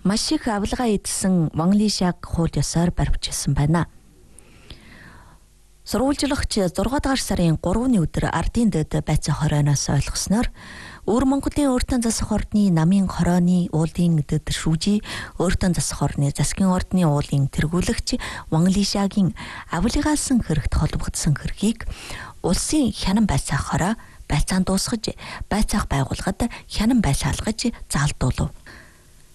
маш их авилгаа эдсэн Ван Лишаг хууль ёсоор баривчилсан байна. Сурвалжлагч 6 дугаар сарын 3-ны өдөр ардын дэд байцаа хорооноос ойлгосноор Өвөр Монголын өөртөө засах ордны намын хорооны уулын дэд шүүжи өөртөө засах ордны засгийн ордны уулын тэргүүлэгч Ван Лишагийн авилгаалсан хэрэгт холбогдсон хэргийг улсын хянан байцаах хороо байцаан дуусгаж байцаах байгууллагад хянан байцаалгаж заалдуулав.